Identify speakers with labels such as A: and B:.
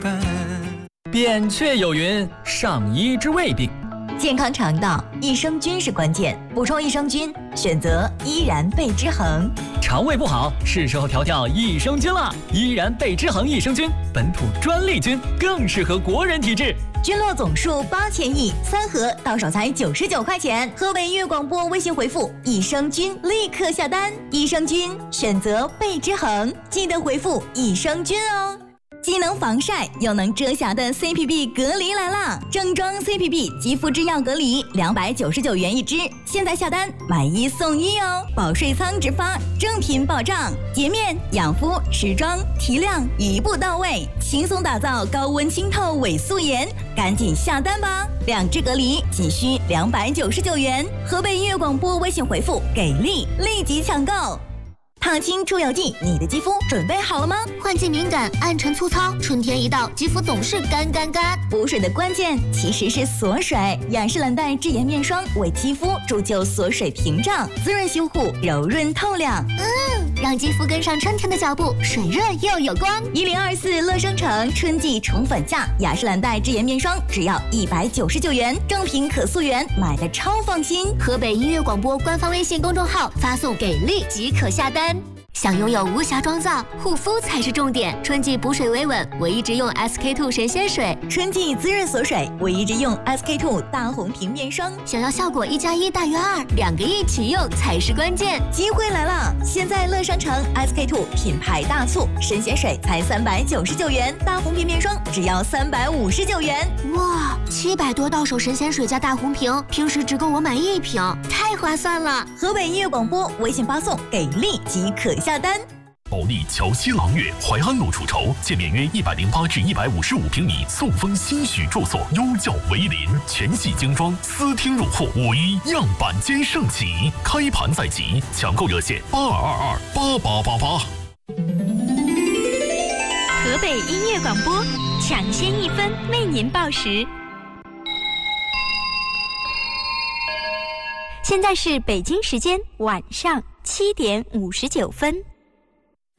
A: 伴。
B: 扁鹊有云：上医之未病。
C: 健康肠道，益生菌是关键。补充益生菌，选择依然贝之恒。
B: 肠胃不好，是时候调调益生菌了。依然贝之恒益生菌，本土专利菌，更适合国人体质。
C: 菌落总数8000亿，3盒到手才99块钱。河北音乐广播微信回复益生菌，立刻下单。益生菌选择贝之恒，记得回复益生菌哦。既能防晒又能遮瑕的 CPB 隔离来啦！正装 CPB 肌肤之钥隔离299元一支，现在下单买1送1哦！保税仓直发，正品保障，洁面、养肤、持妆、提亮一步到位，轻松打造高温清透伪素颜，赶紧下单吧！2支隔离仅需299元。河北音乐广播微信回复给力，立即抢购。烫青出油剂，你的肌肤准备好了吗？
D: 换季敏感、暗沉粗糙，春天一到，肌肤总是干。
C: 补水的关键其实是锁水，雅诗兰黛智颜面霜为肌肤铸就锁水屏障，滋润修护，柔润透亮。
D: 让肌肤跟上春天的脚步，水润又有光。
C: 1024乐商城春季宠粉价，雅诗兰黛智颜面霜只要199元，正品可溯源，买的超放心。
D: 河北音乐广播官方微信公众号发送给力即可下单。想拥有无瑕妆造，护肤才是重点。春季补水维稳，我一直用 SK2 神仙水；
C: 春季滋润锁水，我一直用 SK2 大红瓶面霜。
D: 想要效果1+1大于2，2个一起用才是关键。
C: 机会来了！现在乐商城 SK2 品牌大促，神仙水才399元，大红瓶面霜只要359元。
D: 哇，700多到手神仙水加大红瓶，平时只够我买1瓶，太划算了！
C: 河北音乐广播微信发送给力即可下单。
E: 保利桥西朗悦淮安路出筹，建面约108至155平米，送风欣许住所，优教为邻，全系精装，私厅入户，5·1样板间盛起，开盘在即，抢购热线82228888。
F: 河北音乐广播，抢先1分为您报时。现在是北京时间晚上7点59分。